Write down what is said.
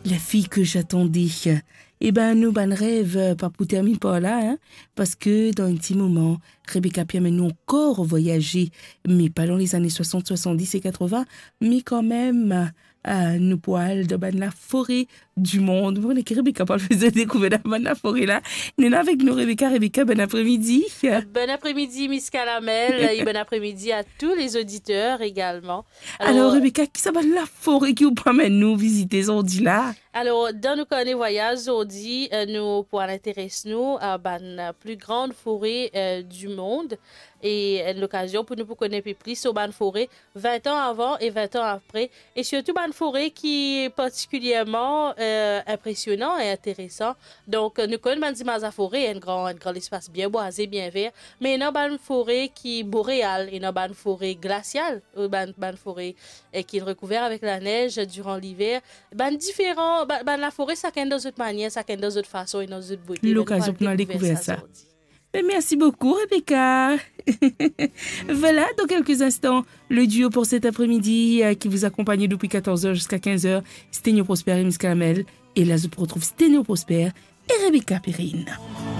la fille que j'attendais. Eh ben, nous, ban rêve, pas pour terminer par là, hein, parce que dans un petit moment, Rebecca permet nous encore voyager, mais pas dans les années 60, 70 et 80, mais quand même, nous poils dans la forêt du monde. Vous voyez que Rebecca parle de découvrir dans la forêt là. Nous avec nous, Rebecca, bon après-midi. Bon après-midi, Miss Caramel, et bon après-midi à tous les auditeurs également. Alors Rebecca, qui s'appelle la forêt qui vous permet nous visiter aujourd'hui là? Alors, dans nos carnets voyage aujourd'hui, nous pour intéresser nous à la plus grande forêt du monde et l'occasion pour nous pour connaître plus sur une forêt 20 ans avant et 20 ans après et surtout une forêt qui est particulièrement impressionnant et intéressant. Donc, nous connaissons la forêt, un grand espace bien boisé, bien vert, mais il y a une forêt qui est boréale, il y a une forêt glaciale, une forêt qui est recouverte avec la neige durant l'hiver, différents. La forêt, ça a dans d'autres manières, ça a dans d'autres façons et dans d'autres beautés. L'occasion pour nous découvrir ça. Mais merci beaucoup, Rebecca. Voilà, dans quelques instants, le duo pour cet après-midi qui vous accompagne depuis 14h jusqu'à 15h, Sténio Prosper et Miss Caramel. Et là, je retrouve Sténio Prosper et Rebecca Perrine.